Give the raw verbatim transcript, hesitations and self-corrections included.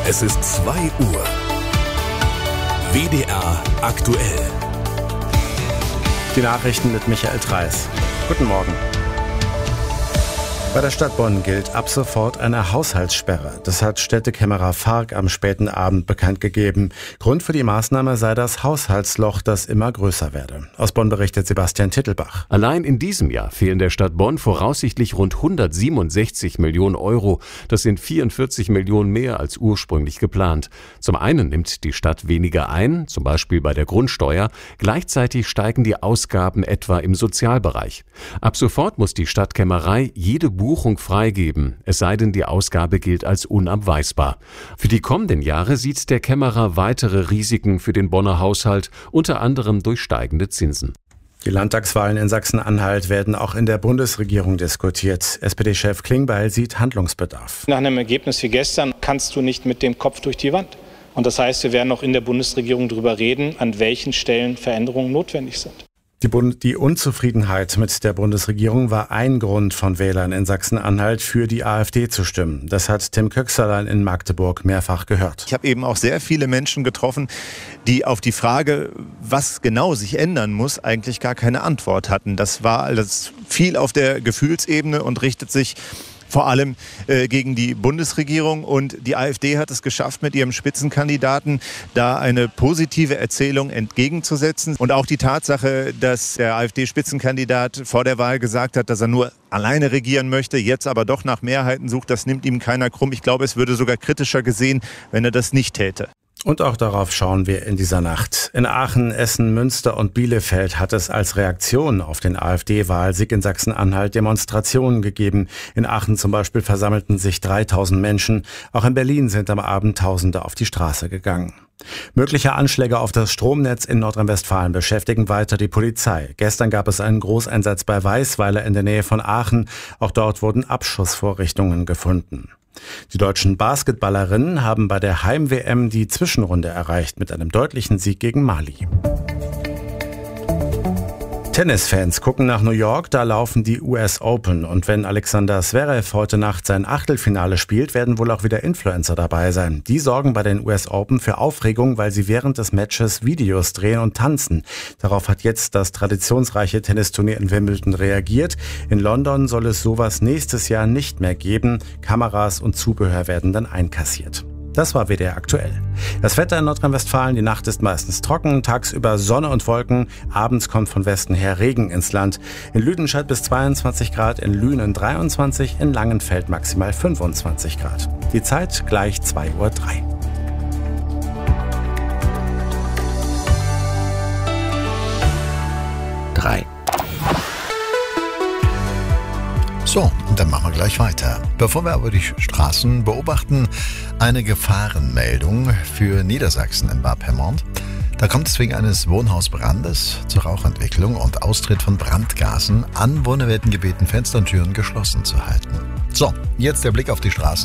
Es ist zwei Uhr. W D R aktuell. Die Nachrichten mit Michael Treis. Guten Morgen. Bei der Stadt Bonn gilt ab sofort eine Haushaltssperre. Das hat Städtekämmerer Fark am späten Abend bekannt gegeben. Grund für die Maßnahme sei das Haushaltsloch, das immer größer werde. Aus Bonn berichtet Sebastian Tittelbach. Allein in diesem Jahr fehlen der Stadt Bonn voraussichtlich rund hundertsiebenundsechzig Millionen Euro. Das sind vierundvierzig Millionen mehr als ursprünglich geplant. Zum einen nimmt die Stadt weniger ein, zum Beispiel bei der Grundsteuer. Gleichzeitig steigen die Ausgaben etwa im Sozialbereich. Ab sofort muss die Stadtkämmerei jede Buchung freigeben, es sei denn, die Ausgabe gilt als unabweisbar. Für die kommenden Jahre sieht der Kämmerer weitere Risiken für den Bonner Haushalt, unter anderem durch steigende Zinsen. Die Landtagswahlen in Sachsen-Anhalt werden auch in der Bundesregierung diskutiert. S P D-Chef Klingbeil sieht Handlungsbedarf. Nach einem Ergebnis wie gestern kannst du nicht mit dem Kopf durch die Wand. Und das heißt, wir werden auch in der Bundesregierung darüber reden, an welchen Stellen Veränderungen notwendig sind. Die, Bund- die Unzufriedenheit mit der Bundesregierung war ein Grund von Wählern in Sachsen-Anhalt für die AfD zu stimmen. Das hat Tim Köxerlein in Magdeburg mehrfach gehört. Ich habe eben auch sehr viele Menschen getroffen, die auf die Frage, was genau sich ändern muss, eigentlich gar keine Antwort hatten. Das war alles viel auf der Gefühlsebene und richtet sich vor allem äh, gegen die Bundesregierung. Und die AfD hat es geschafft, mit ihrem Spitzenkandidaten da eine positive Erzählung entgegenzusetzen. Und auch die Tatsache, dass der AfD-Spitzenkandidat vor der Wahl gesagt hat, dass er nur alleine regieren möchte, jetzt aber doch nach Mehrheiten sucht, das nimmt ihm keiner krumm. Ich glaube, es würde sogar kritischer gesehen, wenn er das nicht täte. Und auch darauf schauen wir in dieser Nacht. In Aachen, Essen, Münster und Bielefeld hat es als Reaktion auf den AfD-Wahlsieg in Sachsen-Anhalt Demonstrationen gegeben. In Aachen zum Beispiel versammelten sich dreitausend Menschen. Auch in Berlin sind am Abend Tausende auf die Straße gegangen. Mögliche Anschläge auf das Stromnetz in Nordrhein-Westfalen beschäftigen weiter die Polizei. Gestern gab es einen Großeinsatz bei Weisweiler in der Nähe von Aachen. Auch dort wurden Abschussvorrichtungen gefunden. Die deutschen Basketballerinnen haben bei der Heim-W M die Zwischenrunde erreicht mit einem deutlichen Sieg gegen Mali. Tennisfans gucken nach New York, da laufen die U S Open. Und wenn Alexander Zverev heute Nacht sein Achtelfinale spielt, werden wohl auch wieder Influencer dabei sein. Die sorgen bei den U S Open für Aufregung, weil sie während des Matches Videos drehen und tanzen. Darauf hat jetzt das traditionsreiche Tennisturnier in Wimbledon reagiert. In London soll es sowas nächstes Jahr nicht mehr geben. Kameras und Zubehör werden dann einkassiert. Das war W D R aktuell. Das Wetter in Nordrhein-Westfalen, die Nacht ist meistens trocken, tagsüber Sonne und Wolken, abends kommt von Westen her Regen ins Land. In Lüdenscheid bis zweiundzwanzig Grad, in Lünen dreiundzwanzig, in Langenfeld maximal fünfundzwanzig Grad. Die Zeit gleich zwei Uhr drei. Drei. So, dann machen wir gleich weiter. Bevor wir aber die Straßen beobachten, eine Gefahrenmeldung für Niedersachsen in Bad Pyrmont. Da kommt es wegen eines Wohnhausbrandes zur Rauchentwicklung und Austritt von Brandgasen. Anwohner werden gebeten, Fenster und Türen geschlossen zu halten. So, jetzt der Blick auf die Straßen.